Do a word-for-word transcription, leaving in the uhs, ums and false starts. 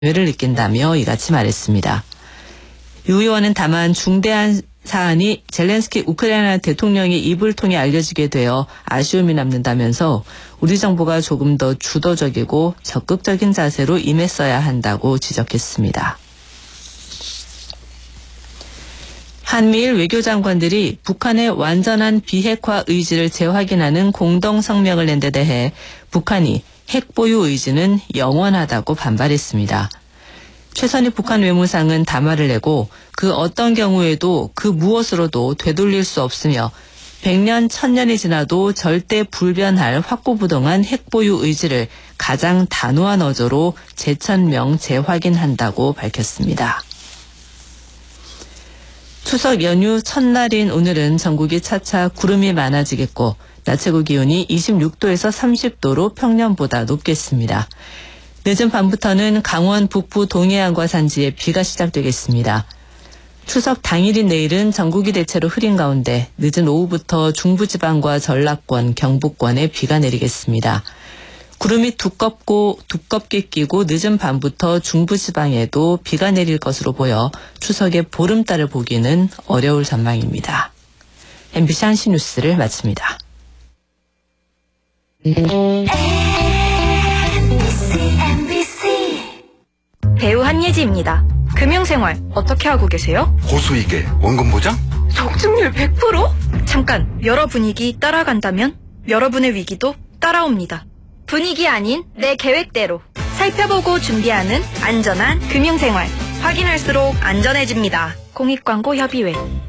를 느낀다며 이같이 말했습니다. 유 의원은 다만 중대한 사안이 젤렌스키 우크라이나 대통령의 입을 통해 알려지게 되어 아쉬움이 남는다면서 우리 정부가 조금 더 주도적이고 적극적인 자세로 임했어야 한다고 지적했습니다. 한미일 외교장관들이 북한의 완전한 비핵화 의지를 재확인하는 공동 성명을 낸 데 대해 북한이 핵 보유 의지는 영원하다고 반발했습니다. 최선희 북한 외무상은 담화를 내고 그 어떤 경우에도 그 무엇으로도 되돌릴 수 없으며 백년, 천년이 지나도 절대 불변할 확고부동한 핵 보유 의지를 가장 단호한 어조로 재천명, 재확인한다고 밝혔습니다. 추석 연휴 첫날인 오늘은 전국이 차차 구름이 많아지겠고 낮 최고 기온이 이십육 도에서 삼십 도로 평년보다 높겠습니다. 늦은 밤부터는 강원 북부 동해안과 산지에 비가 시작되겠습니다. 추석 당일인 내일은 전국이 대체로 흐린 가운데 늦은 오후부터 중부지방과 전라권, 경북권에 비가 내리겠습니다. 구름이 두껍고 두껍게 끼고 늦은 밤부터 중부지방에도 비가 내릴 것으로 보여 추석의 보름달을 보기는 어려울 전망입니다. 엠비씨 한시 뉴스를 마칩니다. 배우 한예지입니다. 금융생활 어떻게 하고 계세요? 고수익에 원금 보장? 속증률 백 퍼센트? 잠깐, 여러 분위기 따라간다면 여러분의 위기도 따라옵니다. 분위기 아닌 내 계획대로 살펴보고 준비하는 안전한 금융생활. 확인할수록 안전해집니다. 공익광고 협의회.